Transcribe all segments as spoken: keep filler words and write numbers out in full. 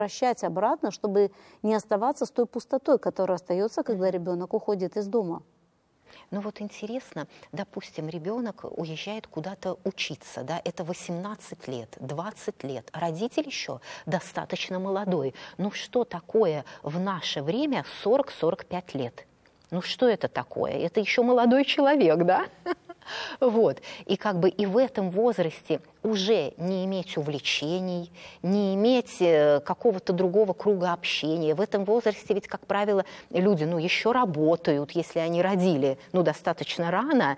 возвращать обратно, чтобы не оставаться с той пустотой, которая остается, когда ребенок уходит из дома. Ну вот интересно, допустим, ребенок уезжает куда-то учиться, да, это восемнадцать лет, двадцать лет, а родитель еще достаточно молодой. Ну что такое в наше время сорок — сорок пять лет? Ну что это такое? Это еще молодой человек, да? Вот. И как бы и в этом возрасте уже не иметь увлечений, не иметь какого-то другого круга общения. В этом возрасте ведь, как правило, люди, ну, еще работают, если они родили, ну, достаточно рано.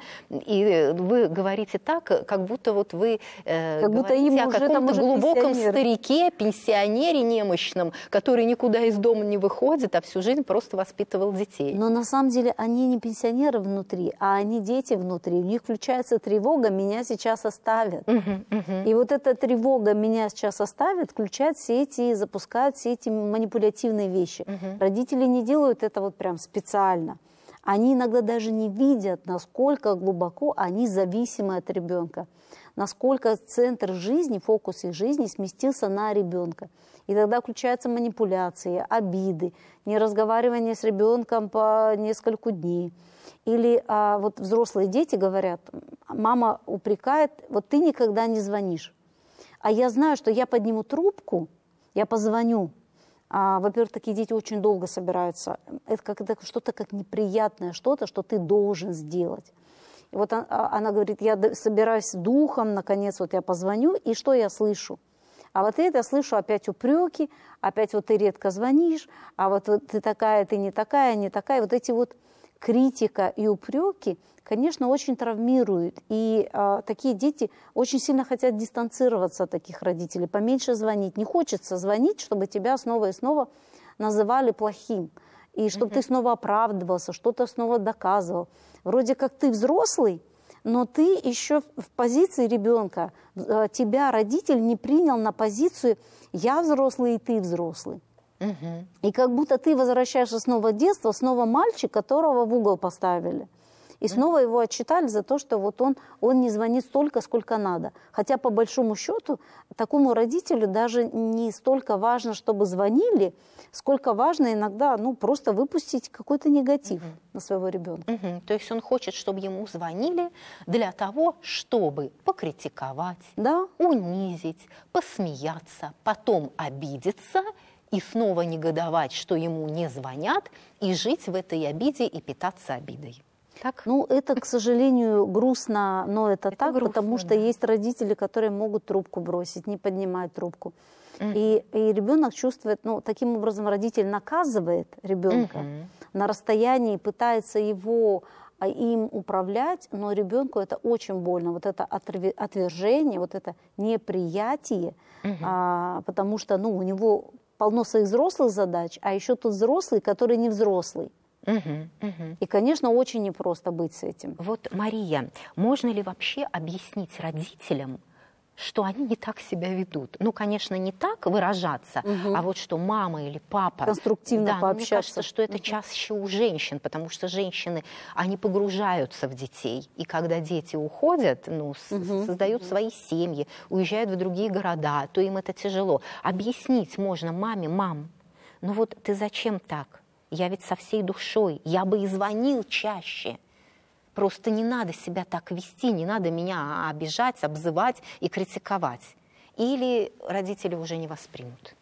И вы говорите так, как будто вот вы э, как будто говорите им о уже, каком-то глубоком пенсионер. старике, пенсионере немощном, который никуда из дома не выходит, а всю жизнь просто воспитывал детей. Но на самом деле они не пенсионеры внутри, а они дети внутри. У них включается тревога «меня сейчас оставят». Угу, угу. И вот эта тревога «меня сейчас оставят» включает все эти, запускает все эти манипулятивные вещи. Угу. Родители не делают это вот прям специально. Они иногда даже не видят, насколько глубоко они зависимы от ребенка, насколько центр жизни, фокус их жизни сместился на ребенка. И тогда включаются манипуляции, обиды, неразговаривание с ребенком по несколько дней. Или а, вот взрослые дети говорят, мама упрекает, вот ты никогда не звонишь. А я знаю, что я подниму трубку, я позвоню. А, во-первых, такие дети очень долго собираются. Это как это что-то как неприятное, что-то, что ты должен сделать. И вот она, она говорит, я собираюсь с духом, наконец вот я позвоню, и что я слышу? А вот это я слышу опять упреки, опять вот ты редко звонишь, а вот, вот ты такая, ты не такая, не такая. Вот эти вот критика и упреки, конечно, очень травмируют. И а, такие дети очень сильно хотят дистанцироваться от таких родителей, поменьше звонить. Не хочется звонить, чтобы тебя снова и снова называли плохим. И чтобы mm-hmm. ты снова оправдывался, что-то снова доказывал. Вроде как ты взрослый, но ты еще в позиции ребенка. Тебя родитель не принял на позицию «я взрослый и ты взрослый». Угу. И как будто ты возвращаешься снова в детство, снова мальчик, которого в угол поставили. И снова его отчитали за то, что вот он, он не звонит столько, сколько надо. Хотя по большому счету такому родителю даже не столько важно, чтобы звонили, сколько важно иногда ну, просто выпустить какой-то негатив угу. на своего ребенка. Угу. То есть он хочет, чтобы ему звонили для того, чтобы покритиковать, да? унизить, посмеяться, потом обидеться и снова негодовать, что ему не звонят, и жить в этой обиде и питаться обидой. Так? Ну, это, к сожалению, грустно, но это, это так, грустно, потому что да. есть родители, которые могут трубку бросить, не поднимать трубку. Mm-hmm. И, и ребенок чувствует, ну, таким образом родитель наказывает ребенка mm-hmm. на расстоянии, пытается его им управлять, но ребенку это очень больно. Вот это отвержение, вот это неприятие, mm-hmm. а, потому что ну, у него полно своих взрослых задач, а еще тут взрослый, который не взрослый. Угу, угу. И, конечно, очень непросто быть с этим. Вот, Мария, можно ли вообще объяснить родителям, что они не так себя ведут? Ну, конечно, не так выражаться, угу. а вот что мама или папа... Конструктивно да, пообщаться. Мне кажется, что это угу. чаще у женщин, потому что женщины, они погружаются в детей. И когда дети уходят, ну, угу. создают угу. свои семьи, уезжают в другие города, то им это тяжело. Объяснить можно маме: мам, ну вот ты зачем так? Я ведь со всей душой, я бы и звонил чаще. Просто не надо себя так вести, не надо меня обижать, обзывать и критиковать. Или родители уже не воспримут?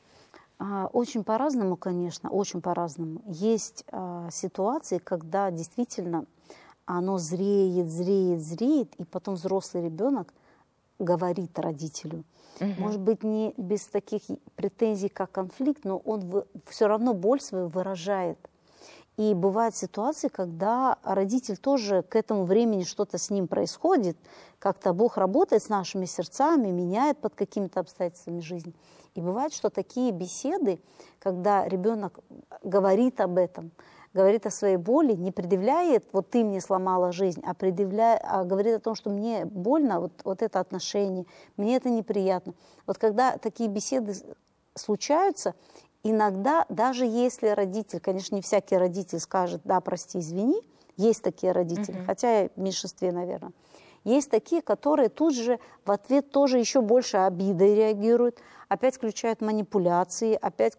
Очень по-разному, конечно, очень по-разному. Есть а, ситуации, когда действительно оно зреет, зреет, зреет, и потом взрослый ребенок говорит родителю. Угу. Может быть, не без таких претензий, как конфликт, но он вы, все равно боль свою выражает. И бывают ситуации, когда родитель тоже к этому времени что-то с ним происходит, как-то Бог работает с нашими сердцами, меняет под какими-то обстоятельствами жизни. И бывает, что такие беседы, когда ребенок говорит об этом, говорит о своей боли, не предъявляет, вот ты мне сломала жизнь, а, предъявляет, а говорит о том, что мне больно, вот, вот это отношение, мне это неприятно. Вот когда такие беседы случаются, иногда, даже если родитель, конечно, не всякий родитель скажет: да, прости, извини, есть такие родители, mm-hmm. хотя в меньшинстве, наверное. Есть такие, которые тут же в ответ тоже еще больше обидой реагируют, опять включают манипуляции, опять